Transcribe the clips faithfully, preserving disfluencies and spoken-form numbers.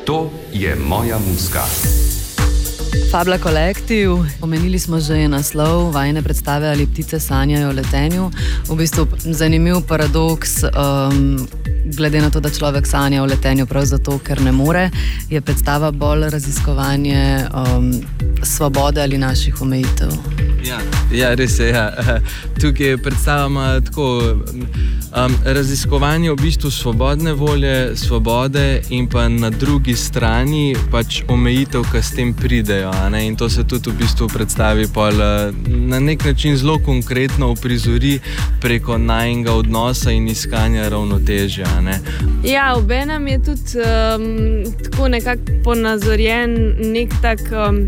To je moja muzika. Fabla Kolektiv, omenili smo že naslov vajine predstave Ali ptice sanjajo o letenju. V bistvu zanimiv paradoks, um, glede na to, da človek sanja o letenju prav zato, ker ne more, je predstava bolj raziskovanje um, svobode ali naših omejitev. Ja, ja, res je. Ja. Tukaj predstavljamo tako um, raziskovanje v bistvu svobodne volje, svobode in pa na drugi strani pač omejitev, ki s tem pridejo. Ne? In to se tudi v bistvu predstavi pol, na nek način zelo konkretno uprizori preko najnega odnosa in iskanja ravnotežja. Ne? Ja, obenem je tudi um, tako nekako ponazorjen nek tak um,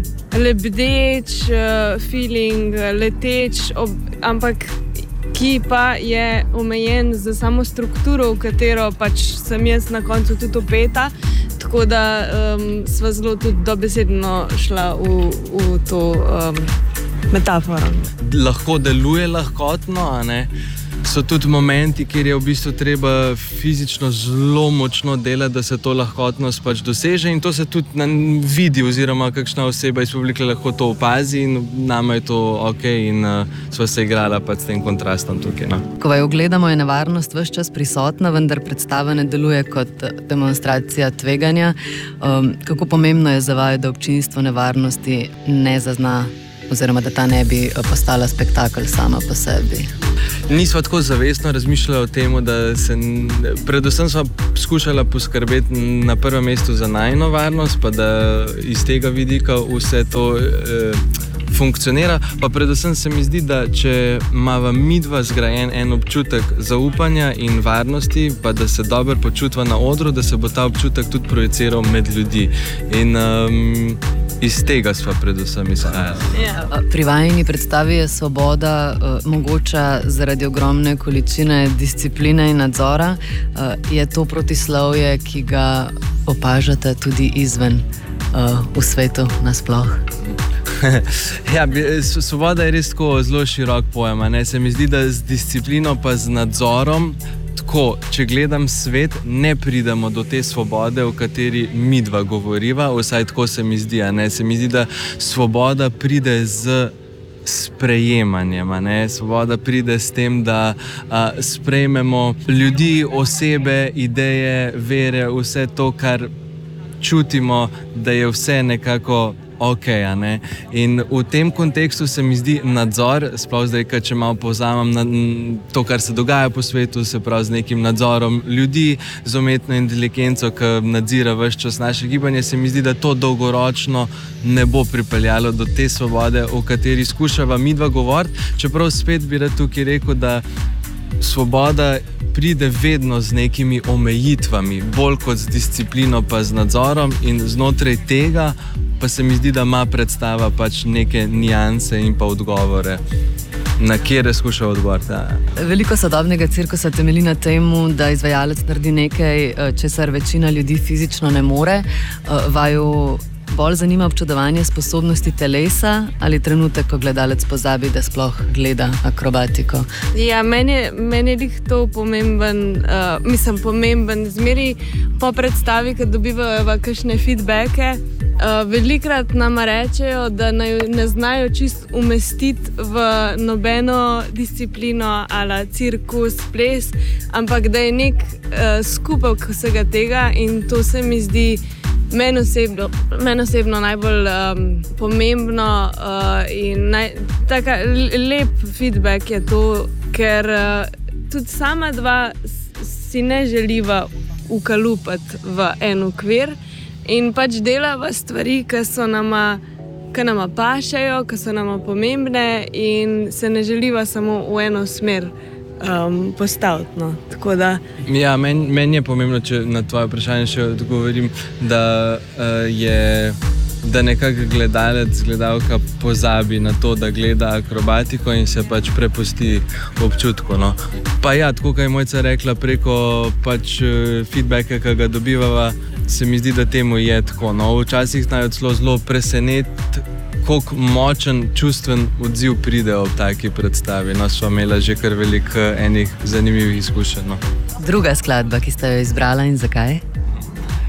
lebdeč uh, feeling, leteč, ob, ampak ki pa je omejen za samo strukturo, v katero pač sem jaz na koncu tudi opeta, tako da um, sva zelo tudi dobesedno šla v, v to um, metaforo. Lahko deluje lahkotno, a ne? So tudi momenti, kjer je v bistvu treba fizično zelo močno delati, da se to lahkotnost pač doseže in to se tudi vidi oziroma kakšna oseba iz publike lahko to opazi in nama je to ok in uh, sva se igrala pač s tem kontrastom tukaj. No. Ko jo gledamo, je nevarnost ves čas prisotna, vendar predstava ne deluje kot demonstracija tveganja. Um, kako pomembno je za vaju, da občinstvo nevarnosti ne zazna oziroma da ta ne bi postala spektakel sama po sebi? Nisva tako zavestno razmišljala o tem, da se, predvsem sva skušala poskrbeti na prvem mestu za najino varnost, pa da iz tega vidika vse to eh, funkcionira. Pa predvsem se mi zdi, da če imava midva zgrajen en občutek zaupanja in varnosti, pa da se dobro počutva na odru, da se bo ta občutek tudi projiciral med ljudi. In um, iz tega sva predvsem izhajala. Ja. Pri vajini predstavi je svoboda uh, mogoča zaradi ogromne količine discipline in nadzora. Uh, je to protislovje, ki ga opažate tudi izven uh, v svetu nasploh? Ja, svoboda je res tako zelo širok pojem. Ne? Se mi zdi, da z disciplino pa z nadzorom, tako, če gledam svet, ne pridemo do te svobode, o kateri midva govoriva, vsaj tako se mi zdi. Ne? Se mi zdi, da svoboda pride z sprejemanjem. Ne? Svoboda pride s tem, da a, sprejmemo ljudi, osebe, ideje, vere, vse to, kar čutimo, da je vse nekako ok, a ne? In v tem kontekstu se mi zdi nadzor, sploh zdaj, če malo povzamem na to, kar se dogaja po svetu, se pravi z nekim nadzorom ljudi, z umetno inteligenco, ki nadzira ves čas naše gibanje, se mi zdi, da to dolgoročno ne bo pripeljalo do te svobode, o kateri skušava midva govoriti, čeprav spet bi rad tukaj rekel, da svoboda pride vedno z nekimi omejitvami, bolj kot z disciplino pa z nadzorom in znotraj tega pa se mi zdi, da ima predstava pač neke nianse in pa odgovore, na kjer skuša odgovoriti. Ja. Veliko sodobnega cirkusa temelji na temu, da izvajalec naredi nekaj, česar večina ljudi fizično ne more. Vaju bolj zanima občudovanje sposobnosti telesa ali trenutek, ko gledalec pozabi, da sploh gleda akrobatiko? Ja, meni je, meni je to pomemben, uh, mislim pomemben, zmeri po predstavi, ko dobivajo kakšne feedbacke, uh, velikrat nama rečejo, da ne, ne znajo čist umestiti v nobeno disciplino ali cirkus, ples, ampak da je nek uh, skupek vsega tega in to se mi zdi Meni osebno, men osebno najbolj um, pomembno uh, in naj, taka lep feedback je to, ker uh, tudi sama dva si ne želiva ukalupati v en okvir in pač delava stvari, ki so nama, ki nama pašejo, ki so nama pomembne in se ne želiva samo v eno smer Um, postaviti. No. Tako da... Ja, meni men je pomembno, če na tvoje vprašanje še odgovorim, da uh, je da nekako gledalec, gledalka pozabi na to, da gleda akrobatiko in se pač prepusti občutku. No. Pa ja, tako kaj je Mojca rekla, preko pač feedbacka, ki ga dobivava, se mi zdi, da temu je tako. No. Včasih znajo celo zelo preseneti, koliko močen čustven odziv pride ob taki predstavi. No, sva imela že kar veliko enih zanimivih izkušenj. No. Druga skladba, ki ste jo izbrala in zakaj?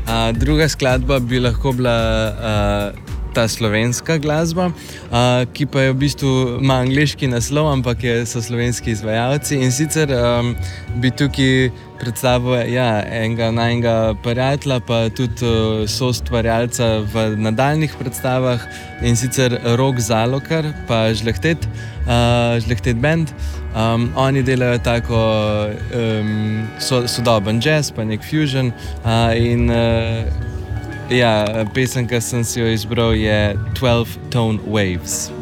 Uh, druga skladba bi lahko bila uh, ta slovenska glasba, uh, ki pa je v bistvu ima angliški naslov, ampak je, so slovenski izvajalci. In sicer um, bi tukaj predstavil ja, enega najnega prijatelja, pa tudi uh, soustvarjalca v nadaljnih predstavah, in sicer Rok Zalokar, pa Žlehtet, uh, Žlehtet band. Um, oni delajo tako um, so, sodoben jazz, pa nek fusion. Uh, in uh, ja, pesem, ki sem si jo izbral, je twelve Tone Waves.